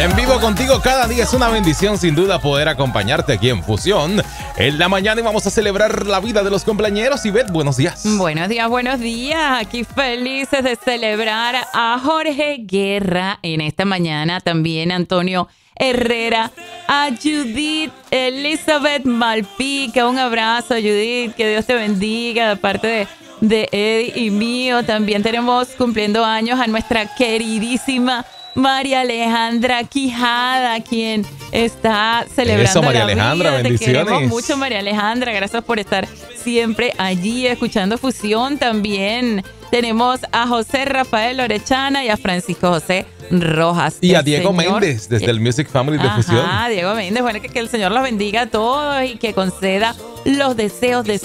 En vivo contigo cada día es una bendición sin duda poder acompañarte aquí en Fusión en la mañana y vamos a celebrar la vida de los cumpleañeros. Ivette, buenos días. Buenos días, buenos días. Aquí felices de celebrar a Jorge Guerra en esta mañana. También Antonio Herrera, a Judith Elizabeth Malpica. Un abrazo, Judith. Que Dios te bendiga de parte de Eddie y mío. También tenemos cumpliendo años a nuestra queridísima María Alejandra Quijada, quien está celebrando Eso, María la Alejandra, vida. bendiciones. Te queremos mucho, María Alejandra. Gracias por estar siempre allí escuchando Fusión. También tenemos a José Rafael Orechana y a Francisco José Rojas. Y a Diego Méndez, desde el Music Family de Fusión. Diego Méndez. Bueno, que el Señor los bendiga a todos y que conceda los deseos de